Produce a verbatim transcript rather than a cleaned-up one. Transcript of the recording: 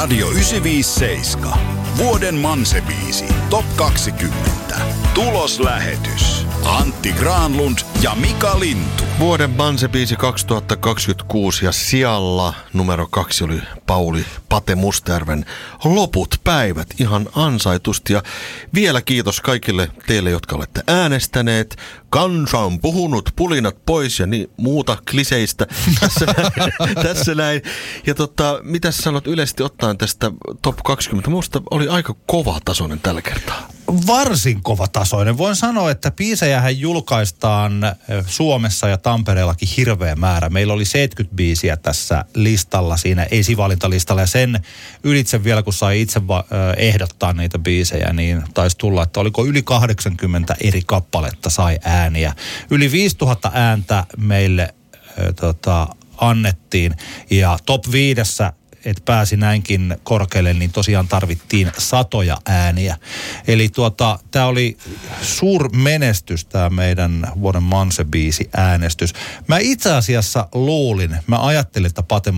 Radio yhdeksänsataaviisikymmentäseitsemän. Vuoden Manse-biisi. Top kaksikymmentä. Tuloslähetys. Antti Granlund ja Mika Lintu. Vuoden Manse-biisi kaksituhattakaksikymmentäkuusi ja sijalla numero kaksi oli Pauli Pate Mustajärven Loput päivät. Ihan ansaitusti ja vielä kiitos kaikille teille, jotka olette äänestäneet. Kansa on puhunut, pulinat pois ja niin muuta kliseistä tässä, näin, tässä näin. Ja tota, mitä sä sanot yleisesti ottaen tästä Top kaksikymmentä? Minusta oli aika kova tasoinen tällä kertaa. Varsin kovatasoinen. Voin sanoa, että biisejähän julkaistaan Suomessa ja Tampereellakin hirveä määrä. Meillä oli seitsemänkymmentä biisiä tässä listalla, siinä esivalintalistalla. Ja sen ylitse vielä, kun sai itse va- ehdottaa niitä biisejä, niin taisi tulla, että oliko yli kahdeksankymmentä eri kappaletta sai ääniä. Yli viisituhatta ääntä meille äh, tota, annettiin ja top viidessä että pääsi näinkin korkealle, niin tosiaan tarvittiin satoja ääniä. Eli tuota, tämä oli suur menestys, tämä meidän vuoden Manse-biisi äänestys. Mä itse asiassa luulin, mä ajattelin, että Pate